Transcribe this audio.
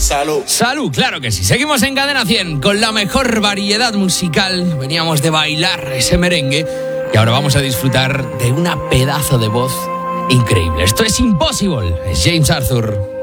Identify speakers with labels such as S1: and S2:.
S1: Salud.
S2: Salud, claro que sí. Seguimos en Cadena 100 con la mejor variedad musical. Veníamos de bailar ese merengue y ahora vamos a disfrutar de una pedazo de voz increíble. Esto es Impossible. Es James Arthur.